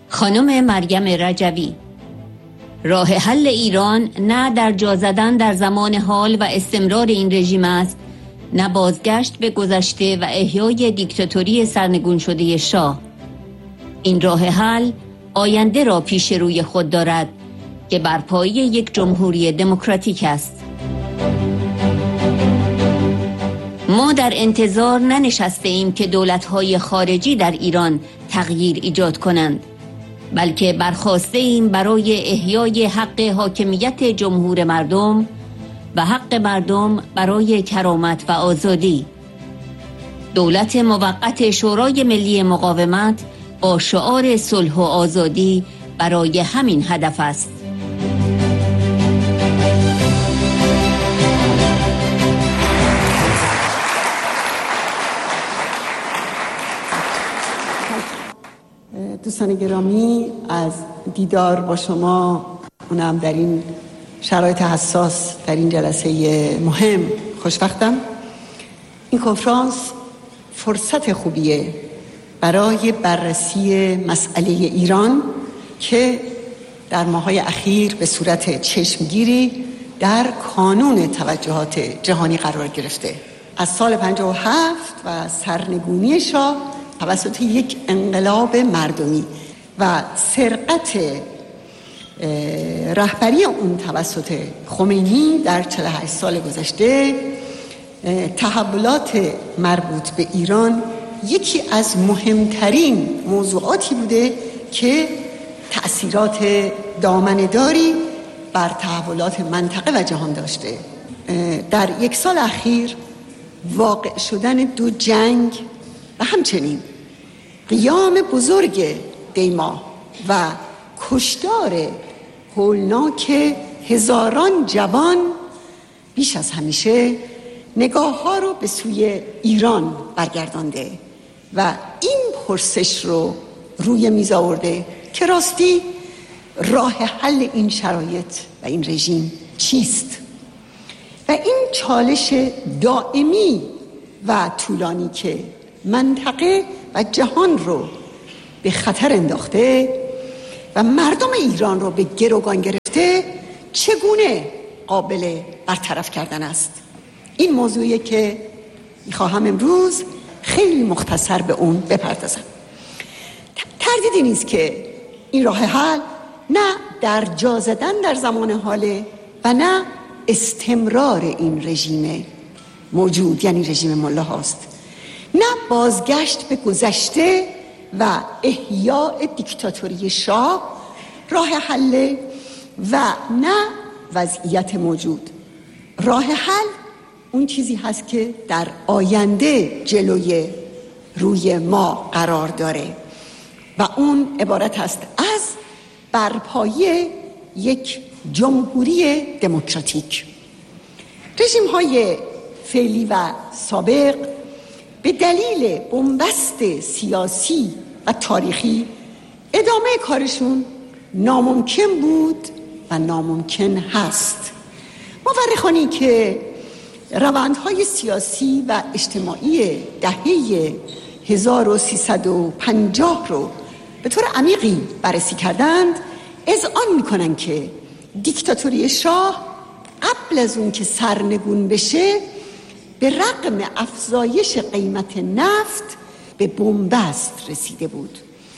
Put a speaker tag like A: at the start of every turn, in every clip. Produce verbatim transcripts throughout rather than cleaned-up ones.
A: خانم مریم رجوی: راه حل ایران نه در جا زدن در زمان حال و استمرار این رژیم است، نه بازگشت به گذشته و احیای دیکتاتوری سرنگون شده شاه. این راه حل آینده را پیش روی خود دارد که بر پایه یک جمهوری دموکراتیک است. ما در انتظار ننشسته ایم که دولت‌های خارجی در ایران تغییر ایجاد کنند، بلکه برخاسته ایم برای احیای حق حاکمیت جمهور مردم و حق مردم برای کرامت و آزادی. دولت موقت شورای ملی مقاومت با شعار صلح و آزادی برای همین هدف است.
B: دوستان گرامی، از دیدار با شما، اونم در این شرایط حساس، در این جلسه مهم خوشبختم. این کنفرانس فرصت خوبیه برای بررسی مسئله ایران که در ماه‌های اخیر به صورت چشمگیری در کانون توجهات جهانی قرار گرفته. از سال پنجاه و هفت و سرنگونی شاه توسط یک انقلاب مردمی و سرقت رهبری اون توسط خمینی در چهل و هشت سال گذشته، تحولات مربوط به ایران یکی از مهمترین موضوعاتی بوده که تأثیرات دامنه‌داری بر تحولات منطقه و جهان داشته. در یک سال اخیر واقع شدن دو جنگ و همچنین قیام بزرگ دیما و کشتار هولناک هزاران جوان بیش از همیشه نگاه ها رو به سوی ایران برگردانده و این پرسش رو روی میز آورده که راستی راه حل این شرایط و این رژیم چیست؟ و این چالش دائمی و طولانی که منطقه و جهان رو به خطر انداخته و مردم ایران رو به گروگان گرفته چگونه قابل برطرف کردن است. این موضوعی که میخواهم امروز خیلی مختصر به اون بپردازم. تردیدی نیست که این راه حل نه در جا زدن در زمان حاله و نه استمرار این رژیم موجود، یعنی رژیم ملا هاست، نه بازگشت به گذشته و احیاء دیکتاتوری شاه راه حل و نه وضعیت موجود. راه حل اون چیزی هست که در آینده جلوی روی ما قرار داره و اون عبارت است از برپایی یک جمهوری دموکراتیک. رژیم های فعلی و سابق به دلیل بنبست سیاسی و تاریخی ادامه کارشون ناممکن بود و ناممکن هست. مورخانی که روندهای سیاسی و اجتماعی دهه هزار و سیصد و پنجاه رو به طور عمیقی بررسی کردند اذعان میکنن که دیکتاتوری شاه قبل از اون که سرنگون بشه به رغم افزایش قیمت نفت به بنبست رسیده بود.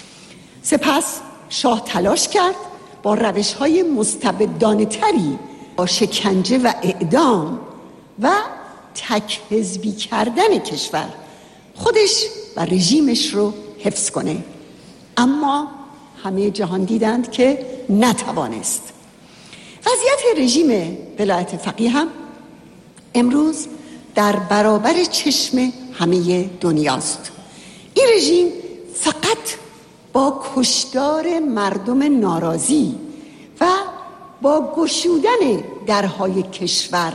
B: سپس شاه تلاش کرد با روش‌های مستبدانه تری، با شکنجه و اعدام و تک حزبی کردن کشور، خودش و رژیمش رو حفظ کنه، اما همه جهان دیدند که نتوانست. وضعیت رژیم ولایت فقیه هم امروز در برابر چشم همه دنیاست. این رژیم فقط با کشتار مردم ناراضی و با گشودن درهای کشور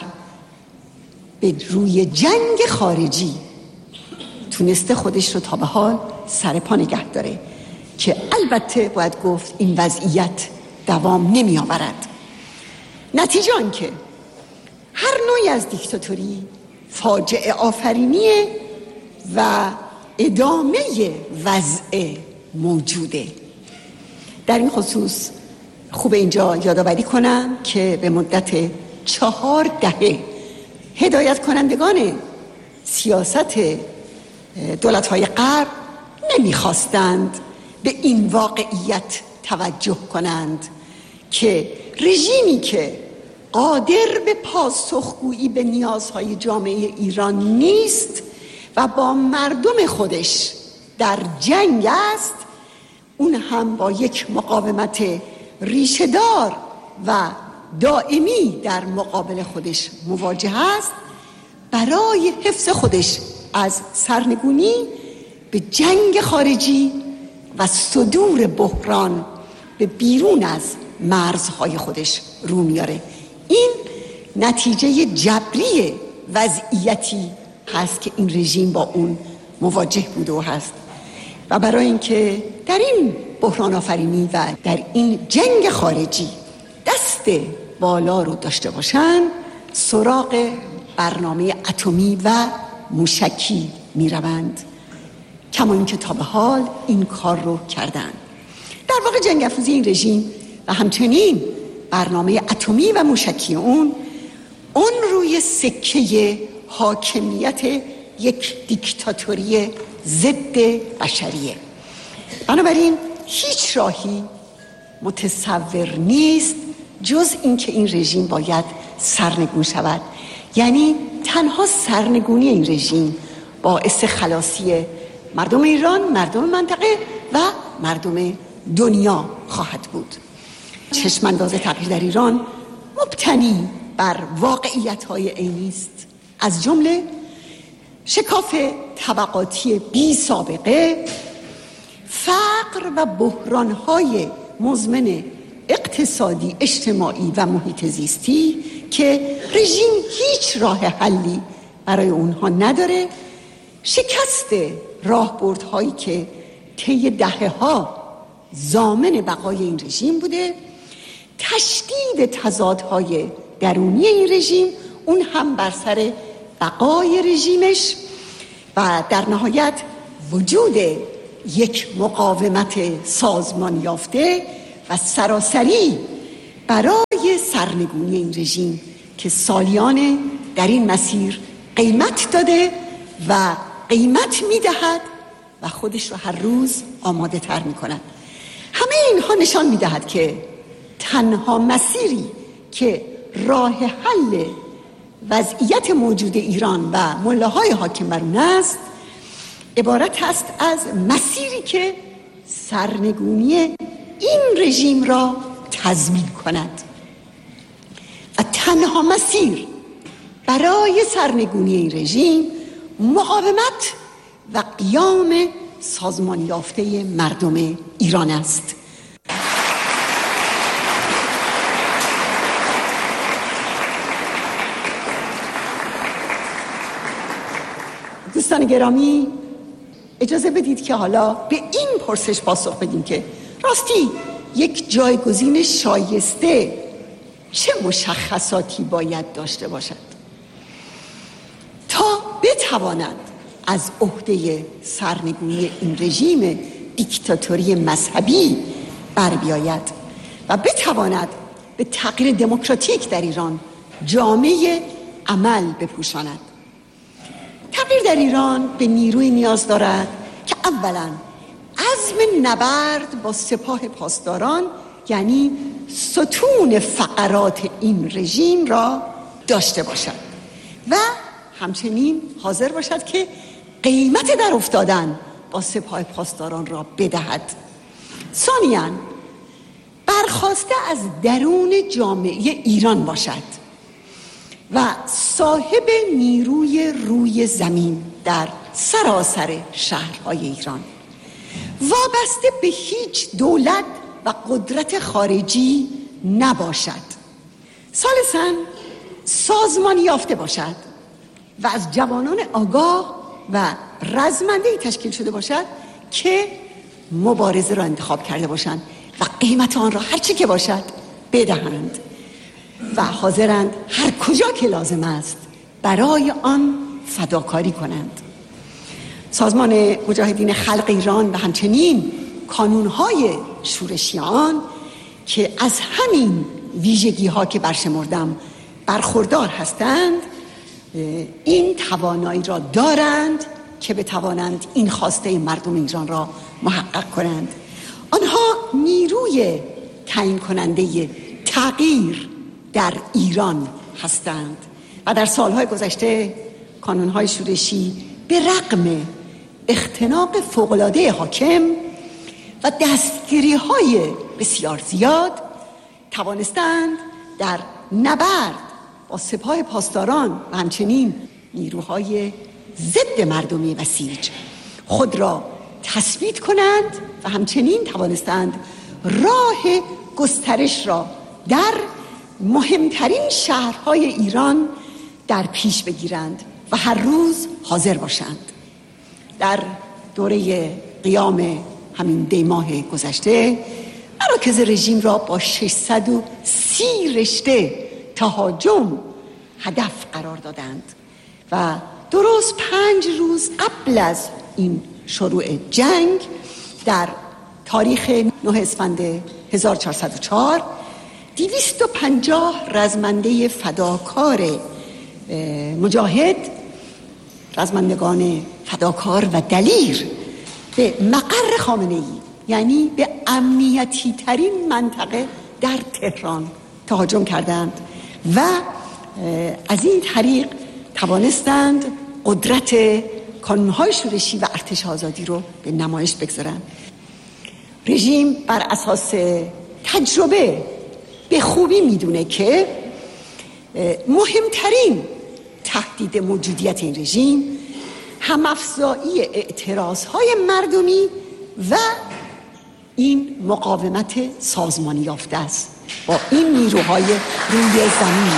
B: به روی جنگ خارجی تونسته خودش رو تا به حال سر پا نگه داره که البته باید گفت این وضعیت دوام نمی آورد. نتیجه آن که هر نوعی از دیکتاتوری فاجعه آفرینیه و ادامه وضع موجوده. در این خصوص خوب اینجا یادآوری کنم که به مدت چهار دهه هدایت کنندگان سیاست دولت‌های غرب نمی‌خواستند به این واقعیت توجه کنند که رژیمی که قادر به پاسخگویی به نیازهای جامعه ایران نیست و با مردم خودش در جنگ است، اون هم با یک مقاومت ریشه‌دار و دائمی در مقابل خودش مواجه است، برای حفظ خودش از سرنگونی به جنگ خارجی و صدور بحران به بیرون از مرزهای خودش رو میاره. این نتیجه جبری وضعیتی هست که این رژیم با اون مواجه بوده و هست و برای اینکه در این بحران آفرینی و در این جنگ خارجی دست بالا رو داشته باشن، سراغ برنامه اتمی و موشکی می روند، کما اینکه تا به حال این کار رو کردن. در واقع جنگ افروزی این رژیم و همچنین برنامه اتمی و موشکی اون اون روی سکه حاکمیت یک دیکتاتوری ضد بشریه. بنابراین هیچ راهی متصور نیست جز اینکه این رژیم باید سرنگون شود. یعنی تنها سرنگونی این رژیم باعث خلاصی مردم ایران، مردم منطقه و مردم دنیا خواهد بود. چشمانداز تغییر در ایران مبتنی بر واقعیت‌های عینی است، از جمله شکاف طبقاتی بی سابقه، فقر و بحران‌های مزمن اقتصادی، اجتماعی و محیط زیستی که رژیم هیچ راه حلی برای اونها نداره، شکست راهبردهایی که طی دهه‌ها ضامن بقای این رژیم بوده، تشدید تضادهای درونی این رژیم، اون هم بر سر بقای رژیمش، و در نهایت وجود یک مقاومت سازمان یافته و سراسری برای سرنگونی این رژیم که سالیانه در این مسیر قیمت داده و قیمت میدهد و خودش رو هر روز آماده تر میکند. همه اینها نشان میدهد که تنها مسیری که راه حل وضعیت موجود ایران و ملاهای حاکم بر اون است عبارت است از مسیری که سرنگونی این رژیم را تضمین کند و تنها مسیر برای سرنگونی این رژیم مقاومت و قیام سازمان یافته مردم ایران است. دوستان گرامی، اجازه بدید که حالا به این پرسش پاسخ بدیم که راستی یک جایگزین شایسته چه مشخصاتی باید داشته باشد تا بتواند از عهده سرنگونی این رژیم دیکتاتوری مذهبی بر بیاید و بتواند به تغییر دموکراتیک در ایران جامعه عمل بپوشاند. تغییر در ایران به نیروی نیاز دارد که اولا عزم نبرد با سپاه پاسداران، یعنی ستون فقرات این رژیم را داشته باشد و همچنین حاضر باشد که قیمت در افتادن با سپاه پاسداران را بدهد. ثانیاً برخاسته از درون جامعه ایران باشد و صاحب نیروی روی زمین در سراسر شهرهای ایران، وابسته به هیچ دولت و قدرت خارجی نباشد. ثالثاً سازمانی یافته باشد و از جوانان آگاه و رزمنده‌ای تشکیل شده باشد که مبارزه را انتخاب کرده باشند و قیمت آن را هر چی که باشد بدهند و حاضرند هر کجا که لازم است برای آن فداکاری کنند. سازمان مجاهدین خلق ایران و همچنین کانونهای شورشیان که از همین ویژگی ها که برشمردم برخوردار هستند این توانایی را دارند که بتوانند این خواسته مردم ایران را محقق کنند. آنها نیروی تعیین کننده تغییر در ایران هستند و در سالهای گذشته کانونهای شورشی به رغم اختناق فوق‌العاده حاکم و دستگیری‌های بسیار زیاد توانستند در نبرد با سپاه پاسداران و همچنین نیروهای ضد مردمی بسیج خود را تثبیت کنند و همچنین توانستند راه گسترش را در مهمترین شهرهای ایران در پیش بگیرند و هر روز حاضر باشند. در دوره قیام همین دی ماه گذشته مراکز رژیم را با ششصد و سی رشته تهاجم هدف قرار دادند و درست پنج روز قبل از این شروع جنگ در تاریخ نه اسفند هزار و چهارصد و چهار دویست و پنجاه رزمنده فداکار مجاهد، رزمندگان فداکار و دلیر به مقر خامنه‌ای یعنی به امنیتی ترین منطقه در تهران تهاجم کردند و از این طریق توانستند قدرت کانونهای شورشی و ارتش آزادی رو به نمایش بگذارند. رژیم بر اساس تجربه به خوبی میدونه که مهمترین تهدید موجودیت این رژیم هم‌افزایی اعتراضهای مردمی و این مقاومت سازمانی یافته است با این نیروهای روی زمین.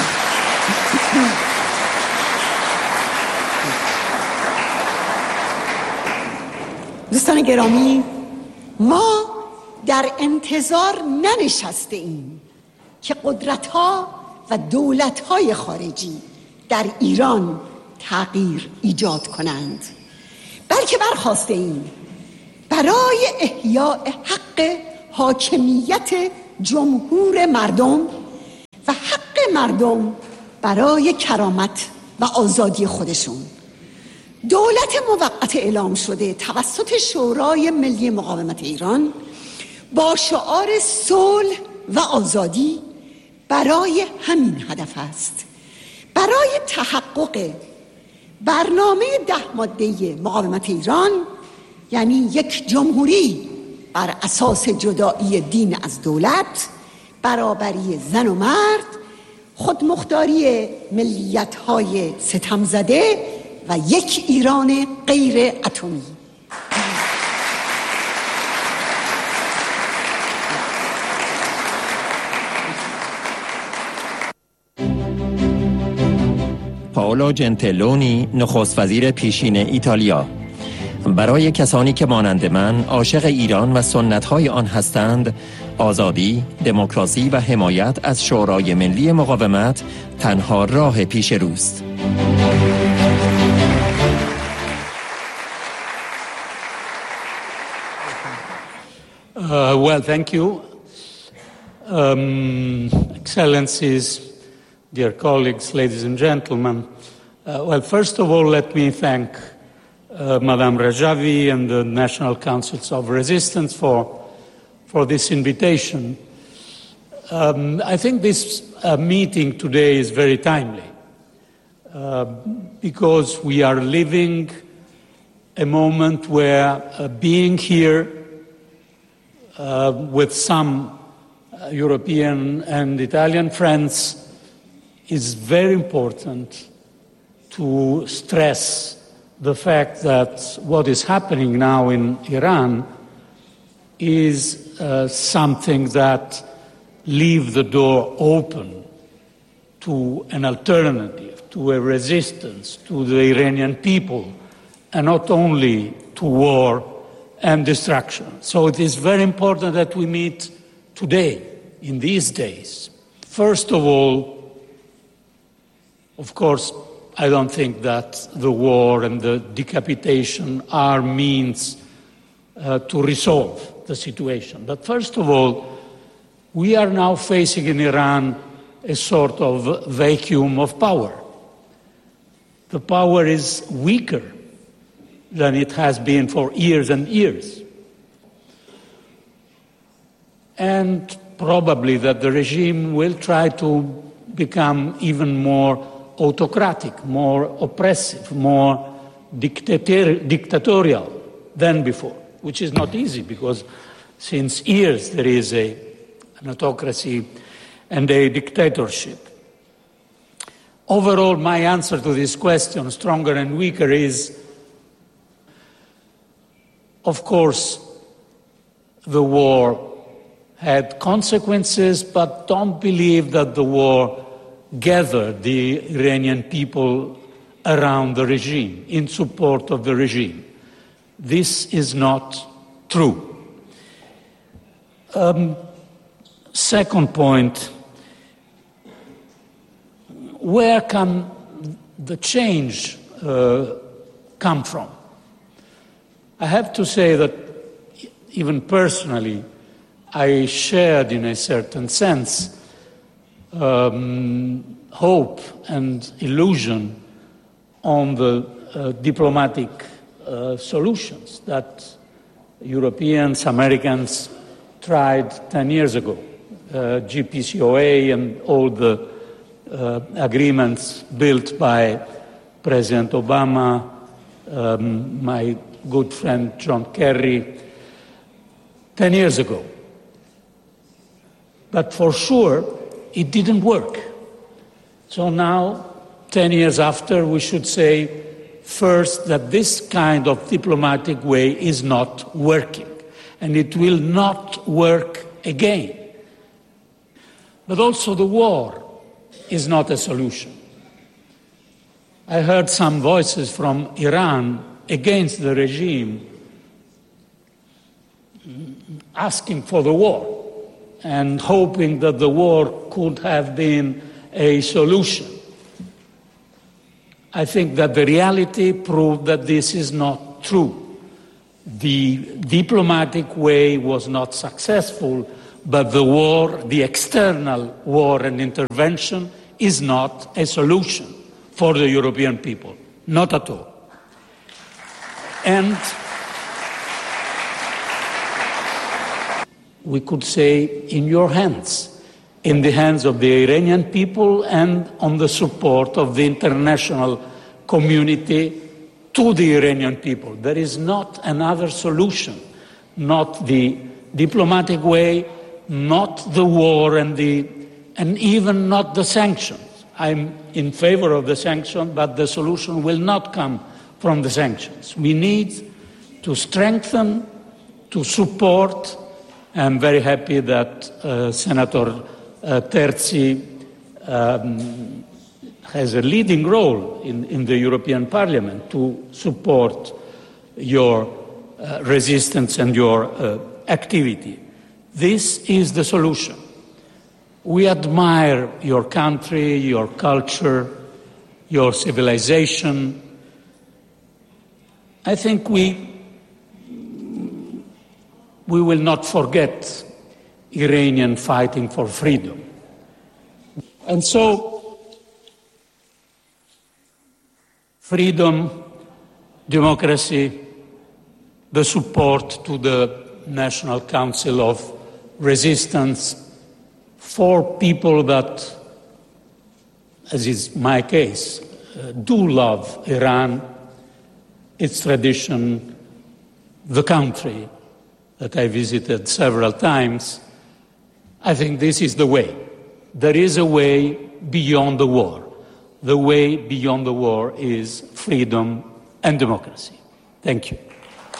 B: دوستان گرامی، ما در انتظار ننشسته ایم که قدرت‌ها و دولت‌های خارجی در ایران تغییر ایجاد کنند، بلکه برخواسته ایم برای احیاء حق حاکمیت جمهور مردم و حق مردم برای کرامت و آزادی خودشون دولت موقت اعلام شده توسط شورای ملی مقاومت ایران با شعار صلح و آزادی برای همین هدف است. برای تحقق برنامه ده ماده مقاومت ایران، یعنی یک جمهوری بر اساس جدایی دین از دولت، برابری زن و مرد، خودمختاری ملیت‌های ستم زده و یک ایران غیر اتمی.
C: پائولو جنتلونی، نخست وزیر پیشین ایتالیا: برای کسانی که مانند من عاشق ایران و سنت‌های آن هستند، آزادی، دموکراسی و حمایت از شورای ملی مقاومت تنها راه پیش روست.
D: Uh, well, thank you. Um, Excellencies, dear colleagues, ladies and gentlemen. Uh, well, first of all, let me thank uh, Madame Rajavi and the National Councils of Resistance for, for this invitation. Um, I think this uh, meeting today is very timely uh, because we are living a moment where uh, being here Uh, with some uh, European and Italian friends is very important to stress the fact that what is happening now in Iran is uh, something that leaves the door open to an alternative, to a resistance to the Iranian people, and not only to war and destruction. So it is very important that we meet today, in these days. First of all, of course, I don't think that the war and the decapitation are means uh, to resolve the situation. But first of all, we are now facing in Iran a sort of vacuum of power. The power is weaker than it has been for years and years. And probably that the regime will try to become even more autocratic, more oppressive, more dictator- dictatorial than before, which is not easy because since years there is a, an autocracy and a dictatorship. Overall, my answer to this question, stronger and weaker, is, of course, the war had consequences, but don't believe that the war gathered the Iranian people around the regime, in support of the regime. This is not true. Um, second point, where can the change uh, come from? I have to say that even personally, I shared in a certain sense um, hope and illusion on the uh, diplomatic uh, solutions that Europeans, Americans tried ten years ago. Uh, G P C O A and all the uh, agreements built by President Obama, um, my good friend John Kerry, ten years ago. But for sure, it didn't work. So now, ten years after, we should say first that this kind of diplomatic way is not working, and it will not work again. But also the war is not a solution. I heard some voices from Iran against the regime asking for the war and hoping that the war could have been a solution. I think that the reality proved that this is not true. The diplomatic way was not successful, but the war, the external war and intervention, is not a solution for the European people, not at all. And we could say, in your hands, in the hands of the Iranian people and on the support of the international community to the Iranian people. There is not another solution, not the diplomatic way, not the war and, the, and even not the sanctions. I'm in favor of the sanction, but the solution will not come from the sanctions. We need to strengthen, to support. I'm very happy that uh, Senator uh, Terzi um, has a leading role in, in the European Parliament to support your uh, resistance and your uh, activity. This is the solution. We admire your country, your culture, your civilization. I think we We will not forget Iranian fighting for freedom. And so, freedom, democracy, the support to the National Council of Resistance for people that, as is my case, uh, do love Iran, its tradition, the country that I visited several times. I think this is the way. There is a way beyond the war. The way beyond the war is freedom and democracy. Thank you.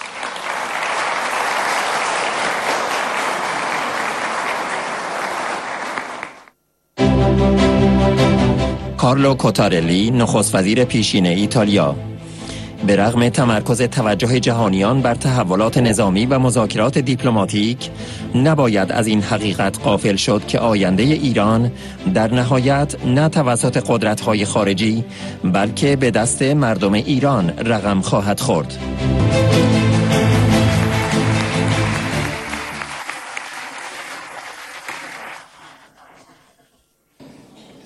C: کارلو کوتارلی، نخست وزیر پیشین ایتالیا. به رغم تمرکز توجه جهانیان بر تحولات نظامی و مذاکرات دیپلماتیک، نباید از این حقیقت غافل شد که آینده ایران در نهایت نه توسط قدرت‌های خارجی بلکه به دست مردم ایران رقم خواهد خورد.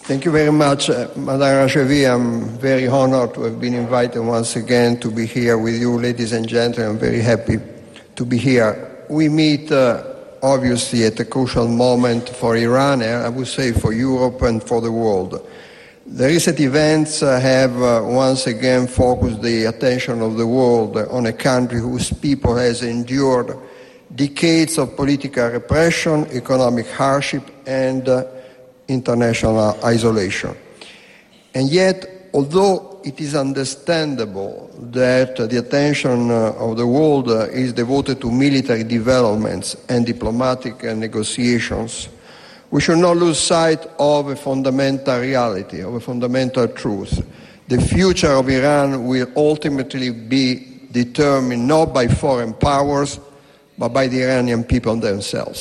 E: Thank you very much, uh, Madame Rajavi. I'm very honored to have been invited once again to be here with you, ladies and gentlemen. I'm very happy to be here. We meet, uh, obviously, at a crucial moment for Iran, and I would say for Europe and for the world. The recent events uh, have uh, once again focused the attention of the world on a country whose people has endured decades of political repression, economic hardship, and uh, international isolation. And yet, although it is understandable that uh, the attention uh, of the world uh, is devoted to military developments and diplomatic uh, negotiations, we should not lose sight of a fundamental reality, of a fundamental truth. The future of Iran will ultimately be determined not by foreign powers, but by the Iranian people themselves.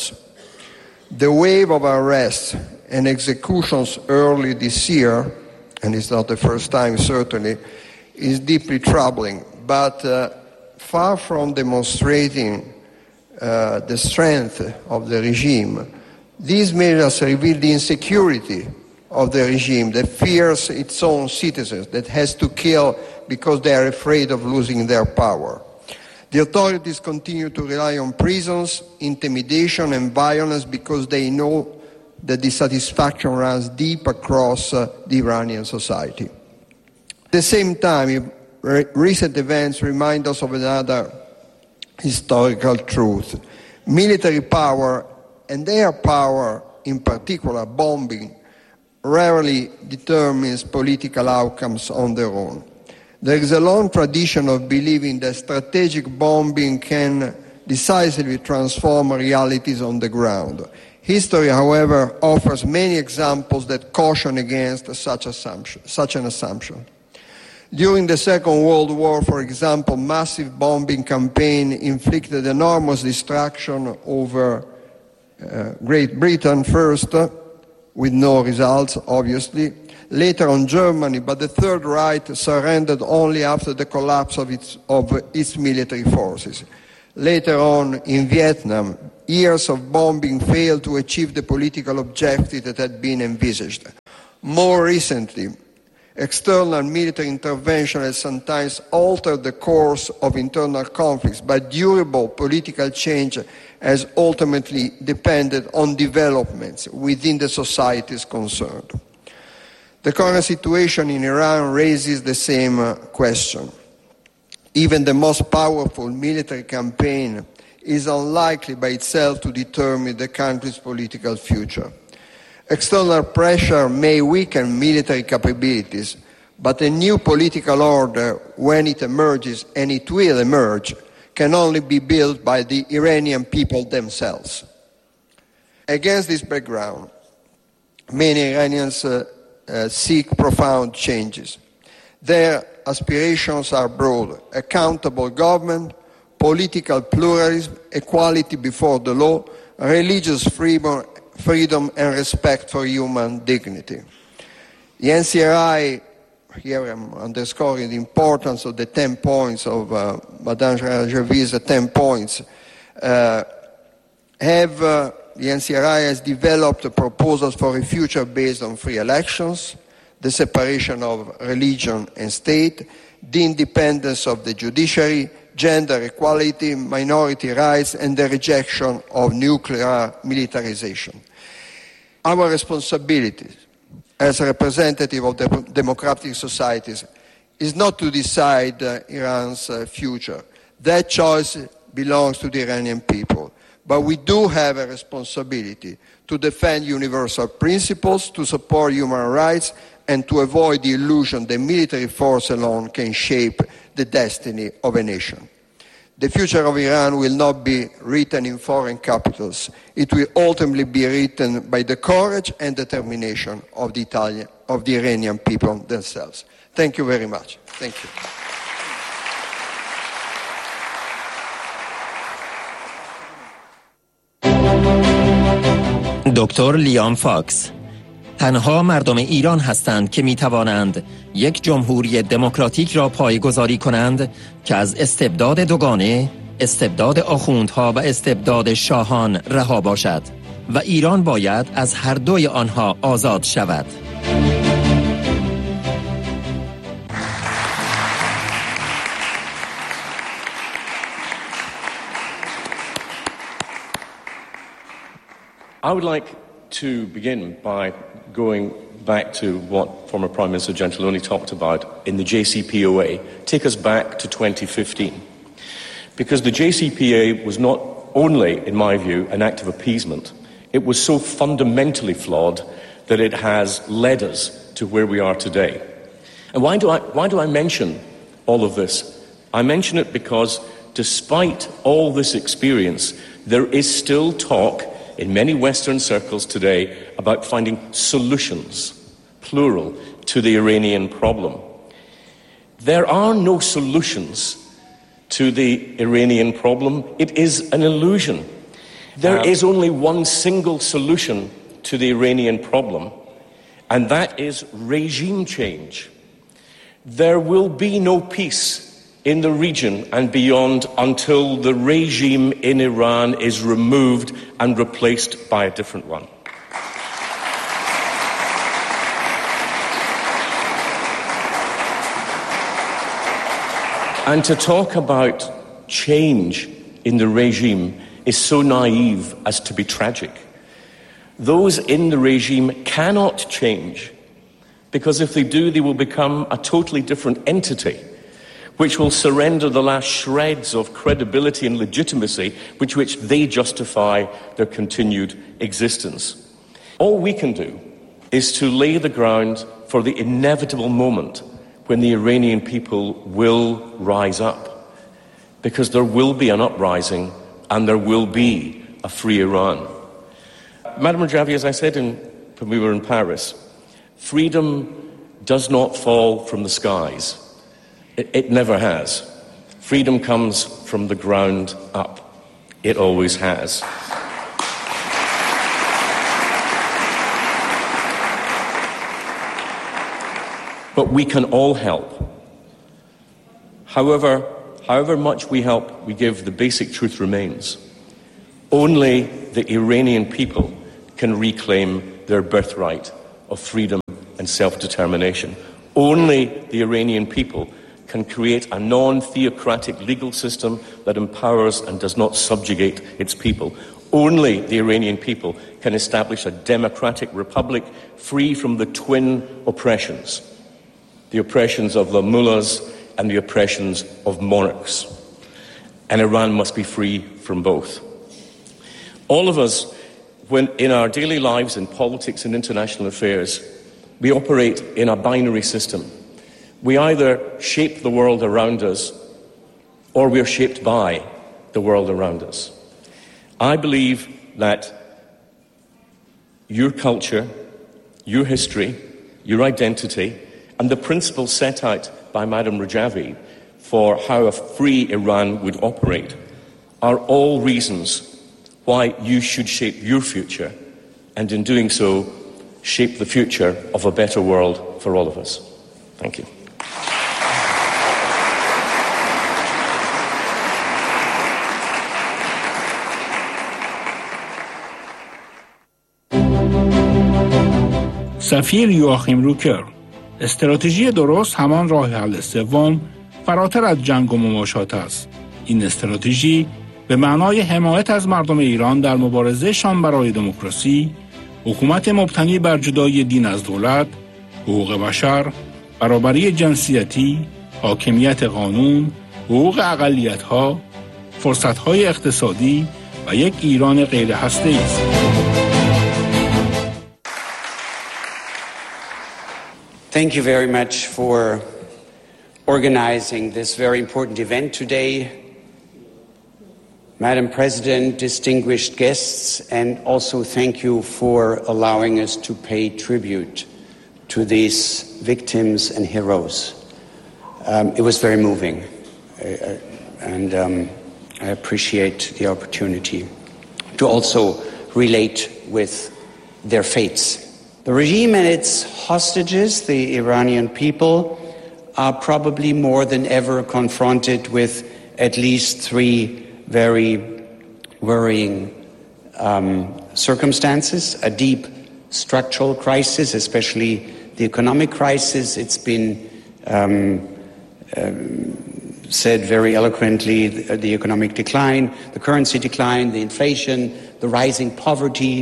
E: The wave of arrests and executions early this year, and it's not the first time certainly, is deeply troubling, but uh, far from demonstrating uh, the strength of the regime, these measures reveal the insecurity of the regime that fears its own citizens, that has to kill because they are afraid of losing their power. The authorities continue to rely on prisons, intimidation, and violence because they know that dissatisfaction runs deep across uh, the Iranian society. At the same time, re- recent events remind us of another historical truth. Military power, and their power in particular, bombing, rarely determines political outcomes on their own. There is a long tradition of believing that strategic bombing can decisively transform realities on the ground. History, however, offers many examples that caution against such, assumption, such an assumption. During the Second World War, for example, massive bombing campaign inflicted enormous destruction over uh, Great Britain first, uh, with no results, obviously. Later on Germany, but the Third Reich surrendered only after the collapse of its, of its military forces. Later on in Vietnam, years of bombing failed to achieve the political objective that had been envisaged. More recently, external military intervention has sometimes altered the course of internal conflicts, but durable political change has ultimately depended on developments within the societies concerned. The current situation in Iran raises the same uh, question. Even the most powerful military campaign is unlikely by itself to determine the country's political future. External pressure may weaken military capabilities, but a new political order, when it emerges, and it will emerge, can only be built by the Iranian people themselves. Against this background, many Iranians uh, uh, seek profound changes. Their aspirations are broad: accountable government, political pluralism, equality before the law, religious freedom, freedom and respect for human dignity. The N C R I, here I'm underscoring the importance of the ten points of uh, Madame Rajavi's ten points, uh, have, uh, the N C R I has developed proposals for a future based on free elections, the separation of religion and state, the independence of the judiciary, gender equality, minority rights, and the rejection of nuclear militarization. Our responsibility as a representative of the democratic societies is not to decide uh, Iran's uh, future. That choice belongs to the Iranian people. But we do have a responsibility to defend universal principles, to support human rights, and to avoid the illusion that military force alone can shape the destiny of a nation. The future of Iran will not be written in foreign capitals. It will ultimately be written by the courage and determination of the Italian, of the Iranian people themselves. Thank you very much. Thank you.
C: دکتر لیام فاکس: تنها مردم ایران هستند که می توانند یک جمهوری دموکراتیک را پایه‌گذاری کنند که از استبداد دوگانه، استبداد آخوندها و استبداد شاهان رها باشد و ایران باید از هر دوی آنها آزاد شود.
F: I would like to begin by going back to what former Prime Minister Gentiloni talked about in the J C P O A. Take us back to twenty fifteen. Because the J C P O A was not only, in my view, an act of appeasement, it was so fundamentally flawed that it has led us to where we are today. And why do I, why do I mention all of this? I mention it because despite all this experience, there is still talk in many Western circles today about finding solutions, plural, to the Iranian problem. There are no solutions to the Iranian problem. It is an illusion. There um, is only one single solution to the Iranian problem, and that is regime change. There will be no peace in the region and beyond until the regime in Iran is removed and replaced by a different one. And to talk about change in the regime is so naive as to be tragic. Those in the regime cannot change, because if they do, they will become a totally different entity, which will surrender the last shreds of credibility and legitimacy with which they justify their continued existence. All we can do is to lay the ground for the inevitable moment when the Iranian people will rise up, because there will be an uprising and there will be a free Iran. Madam Rajavi, as I said in, when we were in Paris, freedom does not fall from the skies. It, it never has. Freedom comes from the ground up. It always has. But we can all help. However, however much we help, we give, the basic truth remains. Only the Iranian people can reclaim their birthright of freedom and self-determination. Only the Iranian people can create a non-theocratic legal system that empowers and does not subjugate its people. Only the Iranian people can establish a democratic republic free from the twin oppressions, the oppressions of the mullahs and the oppressions of monarchs. And Iran must be free from both. All of us, when in our daily lives in politics and international affairs, we operate in a binary system. We either shape the world around us or we are shaped by the world around us. I believe that your culture, your history, your identity, and the principles set out by Madam Rajavi for how a free Iran would operate are all reasons why you should shape your future, and in doing so, shape the future of a better world for all of us. Thank you.
G: سفیر یواخیم روکر: استراتژی درست همان راه حل سوم فراتر از جنگ و مماشات است. این استراتژی به معنای حمایت از مردم ایران در مبارزهشان برای دموکراسی، حکومت مبتنی بر جدایی دین از دولت، حقوق بشر، برابری جنسیتی، حاکمیت قانون، حقوق اقلیت‌ها، فرصت‌های اقتصادی و یک ایران غیر هسته‌ای است.
H: Thank you very much for organizing this very important event today. Madam President, distinguished guests, and also thank you for allowing us to pay tribute to these victims and heroes. Um, it was very moving, uh, and um, I appreciate the opportunity to also relate with their fates. The regime and its hostages, the Iranian people, are probably more than ever confronted with at least three very worrying um, circumstances: a deep structural crisis, especially the economic crisis. It's been um, um, said very eloquently, the, the economic decline, the currency decline, the inflation, the rising poverty,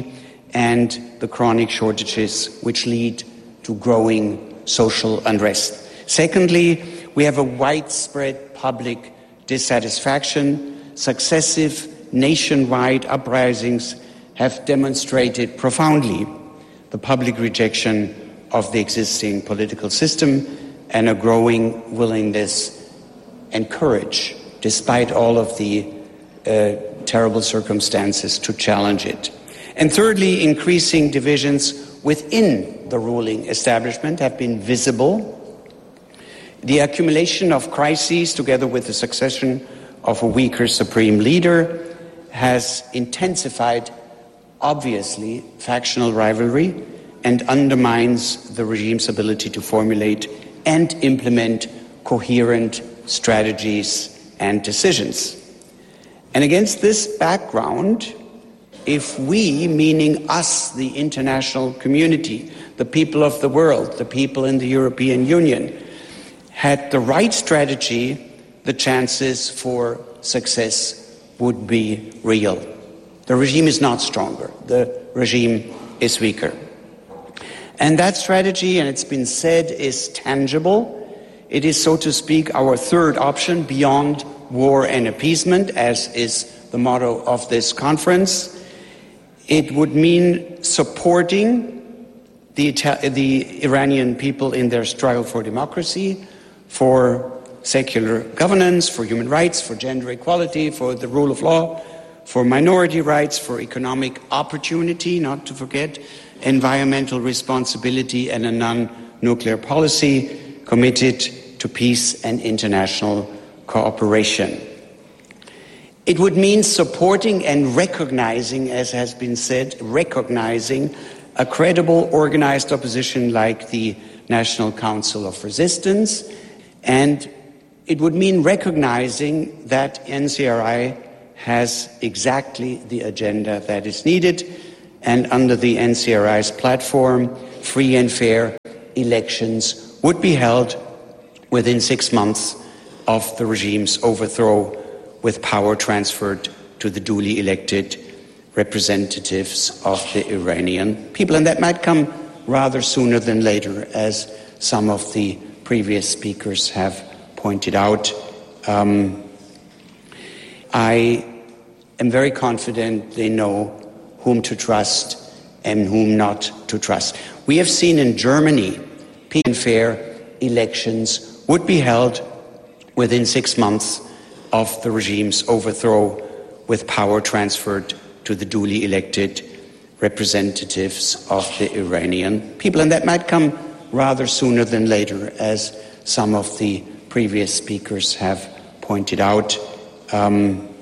H: and the chronic shortages which lead to growing social unrest. Secondly, we have a widespread public dissatisfaction. Successive nationwide uprisings have demonstrated profoundly the public rejection of the existing political system and a growing willingness and courage, despite all of the uh, terrible circumstances, to challenge it. And thirdly, increasing divisions within the ruling establishment have been visible. The accumulation of crises, together with the succession of a weaker supreme leader, has intensified, obviously, factional rivalry and undermines the regime's ability to formulate and implement coherent strategies and decisions. And against this background, if we, meaning us, the international community, the people of the world, the people in the European Union, had the right strategy, the chances for success would be real. The regime is not stronger. The regime is weaker. And that strategy, and it's been said, is tangible. It is, so to speak, our third option beyond war and appeasement, as is the motto of this conference. It would mean supporting the, the Iranian people in their struggle for democracy, for secular governance, for human rights, for gender equality, for the rule of law, for minority rights, for economic opportunity, not to forget, environmental responsibility, and a non-nuclear policy committed to peace and international cooperation. It would mean supporting and recognizing, as has been said, recognizing a credible organized opposition like the National Council of Resistance, and it would mean recognizing that N C R I has exactly the agenda that is needed, and under the N C R I's platform, free and fair elections would be held within six months of the regime's overthrow, with power transferred to the duly elected representatives of the Iranian people. And that might come rather sooner than later, as some of the previous speakers have pointed out. Um, I am very confident they know whom to trust and whom not to trust. We have seen in Germany, free and fair elections would be held within six months of the regime's overthrow, with power transferred to the duly elected representatives of the Iranian people. And that might come rather sooner than later, as some of the previous speakers have pointed out. Um,